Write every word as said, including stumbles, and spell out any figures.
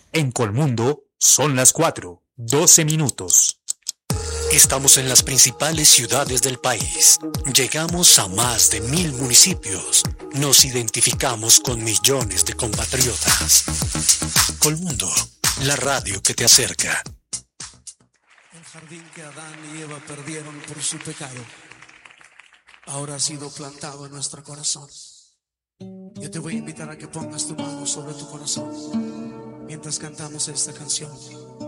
En Colmundo son las cuatro, doce minutos. Estamos en las principales ciudades del país. Llegamos a más de mil municipios. Nos identificamos con millones de compatriotas. Colmundo, la radio que te acerca. El jardín que Adán y Eva perdieron por su pecado ahora ha sido plantado en nuestro corazón. Yo te voy a invitar a que pongas tu mano sobre tu corazón mientras cantamos esta canción.